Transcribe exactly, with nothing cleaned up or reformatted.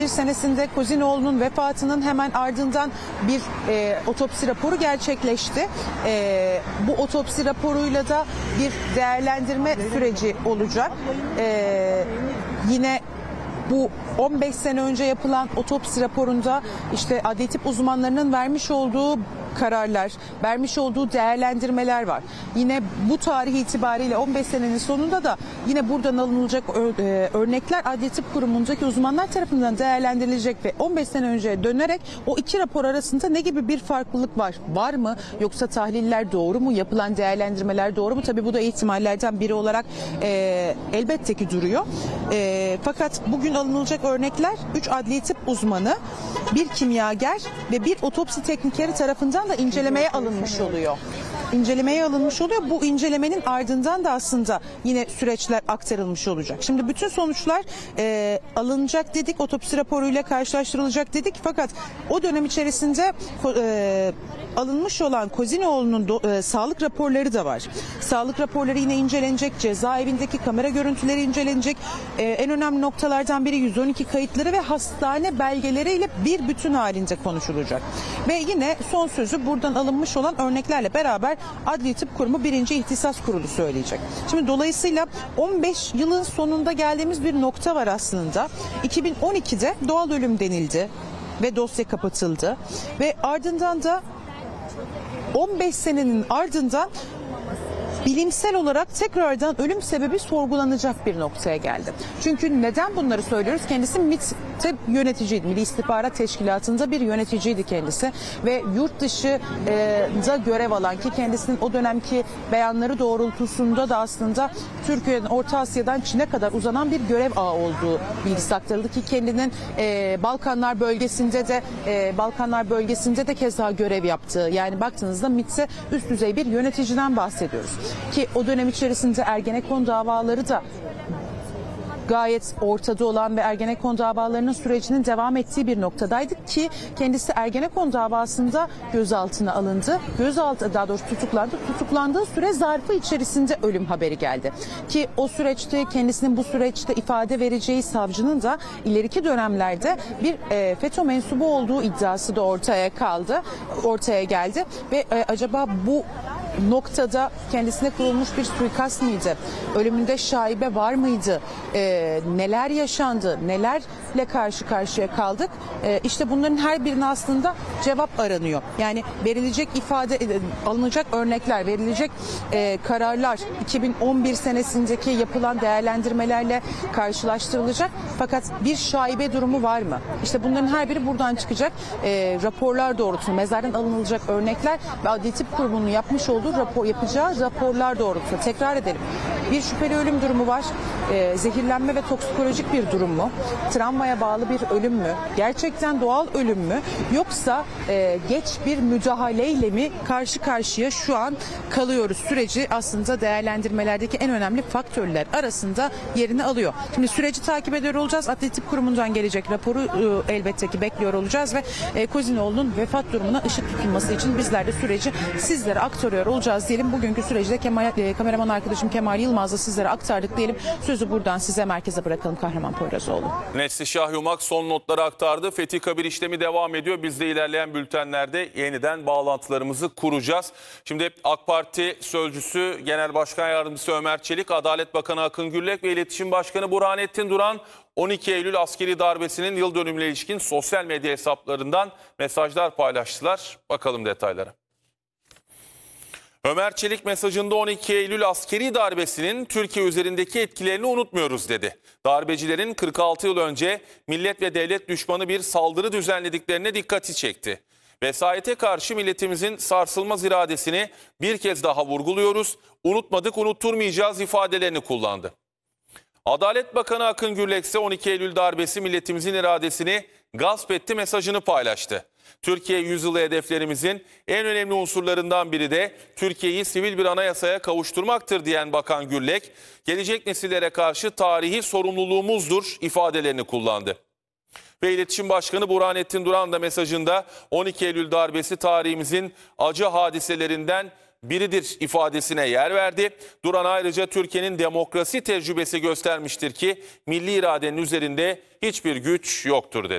senesinde Kozinoğlu'nun vefatının hemen ardından bir e, otopsi raporu gerçekleşti. E, bu otopsi raporuyla da bir değerlendirme süreci olacak. E, yine bu on beş sene önce yapılan otopsi raporunda işte adli tıp uzmanlarının vermiş olduğu kararlar, vermiş olduğu değerlendirmeler var. Yine bu tarih itibariyle on beş senenin sonunda da yine buradan alınacak örnekler Adli Tıp Kurumu'ndaki uzmanlar tarafından değerlendirilecek ve on beş sene önce dönerek o iki rapor arasında ne gibi bir farklılık var? Var mı? Yoksa tahliller doğru mu? Yapılan değerlendirmeler doğru mu? Tabii bu da ihtimallerden biri olarak e, elbette ki duruyor. E, fakat bugün alınacak örnekler üç adli tıp uzmanı, bir kimyager ve bir otopsi teknikeri tarafından da incelemeye alınmış oluyor. İncelemeye alınmış oluyor. Bu incelemenin ardından da aslında yine süreçler aktarılmış olacak. Şimdi bütün sonuçlar e, alınacak dedik, otopsi raporuyla karşılaştırılacak dedik. Fakat o dönem içerisinde e, alınmış olan Kozinoğlu'nun do, e, sağlık raporları da var. Sağlık raporları yine incelenecek, cezaevindeki kamera görüntüleri incelenecek. E, en önemli noktalardan biri yüz on iki kayıtları ve hastane belgeleriyle bir bütün halinde konuşulacak. Ve yine son sözü buradan alınmış olan örneklerle beraber Adli Tıp Kurumu birinci İhtisas Kurulu söyleyecek. Şimdi dolayısıyla on beş yılın sonunda geldiğimiz bir nokta var aslında. iki bin on ikide doğal ölüm denildi ve dosya kapatıldı ve ardından da on beş senenin ardından bilimsel olarak tekrardan ölüm sebebi sorgulanacak bir noktaya geldi. Çünkü neden bunları söylüyoruz? Kendisi MİT'te yöneticiydi. Milli İstihbarat Teşkilatı'nda bir yöneticiydi kendisi ve yurt dışında görev alan ki kendisinin o dönemki beyanları doğrultusunda da aslında Türkiye'nin Orta Asya'dan Çin'e kadar uzanan bir görev ağı olduğu bilgisi aktarıldı ki kendinin e, Balkanlar bölgesinde de e, Balkanlar bölgesinde de keza görev yaptığı, yani baktığınızda MİT'te üst düzey bir yöneticiden bahsediyoruz. Ki o dönem içerisinde Ergenekon davaları da gayet ortada olan ve Ergenekon davalarının sürecinin devam ettiği bir noktadaydık ki kendisi Ergenekon davasında gözaltına alındı. Gözaltı, daha doğrusu tutuklandı. Tutuklandığı süre zarfı içerisinde ölüm haberi geldi. Ki o süreçte kendisinin bu süreçte ifade vereceği savcının da ileriki dönemlerde bir e, FETÖ mensubu olduğu iddiası da ortaya kaldı. Ortaya geldi ve e, acaba bu noktada kendisine kurulmuş bir suikast mıydı? Ölümünde şaibe var mıydı? Ee, neler yaşandı? Nelerle karşı karşıya kaldık? Ee, işte bunların her birine aslında cevap aranıyor. Yani verilecek ifade, alınacak örnekler, verilecek e, kararlar iki bin on bir senesindeki yapılan değerlendirmelerle karşılaştırılacak. Fakat bir şaibe durumu var mı? İşte bunların her biri buradan çıkacak. E, raporlar doğrultusunda mezardan alınacak örnekler ve Adli Tıp Kurumu'nun yapmış olduğu rapor, yapacağı raporlar doğrultusunda. Tekrar edelim. Bir şüpheli ölüm durumu var. E, zehirlenme ve toksikolojik bir durum mu? Travmaya bağlı bir ölüm mü? Gerçekten doğal ölüm mü? Yoksa e, geç bir müdahaleyle mi karşı karşıya şu an kalıyoruz? Süreci aslında değerlendirmelerdeki en önemli faktörler arasında yerini alıyor. Şimdi süreci takip ediyor olacağız. Adli Tıp Kurumu'ndan gelecek raporu e, elbette ki bekliyor olacağız ve e, Kozinoğlu'nun vefat durumuna ışık tutulması için bizler de süreci sizlere aktarıyor olacağız diyelim. Bugünkü süreçte Kemal, e, kameraman arkadaşım Kemal Yılmaz'la sizlere aktardık diyelim. Sözü buradan size merkeze bırakalım Kahraman Poyrazoğlu. Neslişah Yumak son notları aktardı. Fethi Kabir işlemi devam ediyor. Biz de ilerleyen bültenlerde yeniden bağlantılarımızı kuracağız. Şimdi AK Parti Sözcüsü Genel Başkan Yardımcısı Ömer Çelik, Adalet Bakanı Akın Gürlek ve İletişim Başkanı Burhanettin Duran on iki Eylül askeri darbesinin yıl dönümüne ilişkin sosyal medya hesaplarından mesajlar paylaştılar. Bakalım detaylara. Ömer Çelik mesajında on iki Eylül askeri darbesinin Türkiye üzerindeki etkilerini unutmuyoruz dedi. Darbecilerin kırk altı yıl önce millet ve devlet düşmanı bir saldırı düzenlediklerine dikkati çekti. Vesayete karşı milletimizin sarsılmaz iradesini bir kez daha vurguluyoruz. Unutmadık, unutturmayacağız ifadelerini kullandı. Adalet Bakanı Akın Gürlek ise on iki Eylül darbesi milletimizin iradesini gasp etti mesajını paylaştı. Türkiye yüzyılı hedeflerimizin en önemli unsurlarından biri de Türkiye'yi sivil bir anayasaya kavuşturmaktır diyen Bakan Gürlek, gelecek nesillere karşı tarihi sorumluluğumuzdur ifadelerini kullandı. Ve İletişim Başkanı Burhanettin Duran da mesajında on iki Eylül darbesi tarihimizin acı hadiselerinden biridir ifadesine yer verdi. Duran ayrıca Türkiye'nin demokrasi tecrübesi göstermiştir ki milli iradenin üzerinde hiçbir güç yoktur dedi.